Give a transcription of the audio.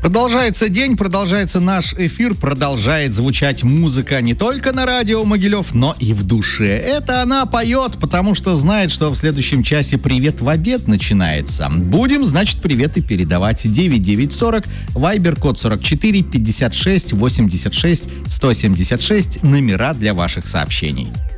Продолжается день, продолжается наш эфир, продолжает звучать музыка не только на радио Могилев, но и в душе. Это она поет, потому что знает, что в следующем часе «Привет в обед» начинается. Будем, значит, приветы передавать. 9940, вайбер, код 44 56 86 176, номера для ваших сообщений.